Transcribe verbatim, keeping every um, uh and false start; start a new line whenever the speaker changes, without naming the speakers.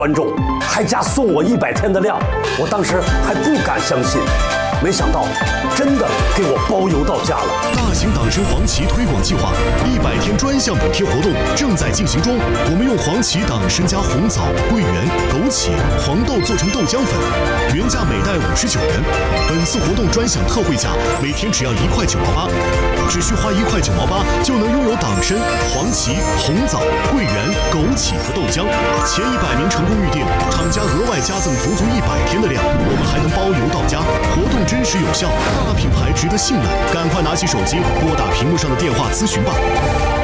观众，还加送我一百天的量，我当时还不敢相信，没想到真的给我包邮到家了。
大型党参黄芪推广计划一百天专项补贴活动正在进行中，我们用黄芪党参加红枣、桂圆、枸杞、黄豆做成豆浆粉，原价每袋五十九元，本次活动专享特惠价，每天只要一块九毛八，只需花一块九毛八就能拥有党参、黄芪、红枣、桂圆、枸杞和豆浆。前一百名成功预定，厂家额外加赠足足一百天的量，我们还能包邮到家。活动真实有效，大品牌值得信赖，赶快拿起手机拨打屏幕上的电话咨询吧。